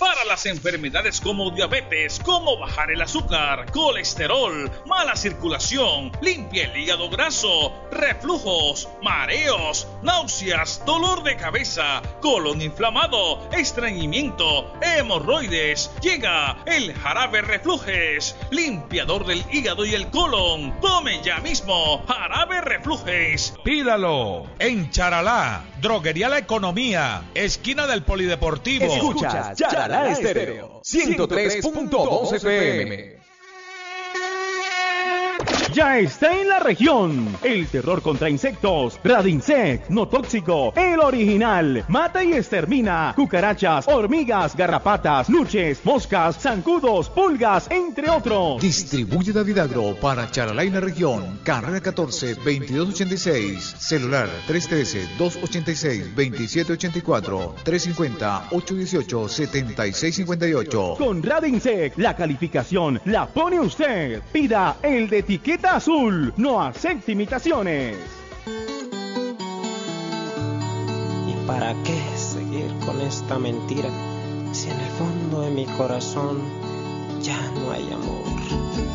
para las enfermedades como diabetes, como bajar el azúcar, colesterol, mala circulación, limpia el hígado graso, reflujos, mareos, náuseas, dolor de cabeza, colon inflamado, estreñimiento, hemorroides. Llega el jarabe Refluges, limpiador del hígado y el colon. Tome ya mismo jarabe Refluges. Pídalo en Charalá, Droguería La Economía, esquina del Polideportivo. Escuchas Charalá Estéreo 103.2 FM. Ya está en la región. El terror contra insectos. Radinsect, no tóxico, el original. Mata y extermina cucarachas, hormigas, garrapatas, luches, moscas, zancudos, pulgas, entre otros. Distribuye David Agro para Charalá y la región. Carrera 14, 2286. Celular 313-286-2784. 350-818-7658. Con Radinsect, la calificación la pone usted. Pida el de etiqueta azul. No acepte imitaciones. ¿Y para qué seguir con esta mentira si en el fondo de mi corazón ya no hay amor?